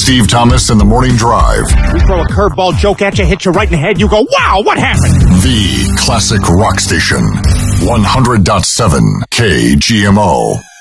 Steve Thomas in the Morning Drive. We throw a curveball joke at you, hit you right in the head, you go, wow, what happened? The classic rock station. 100.7 KGMO.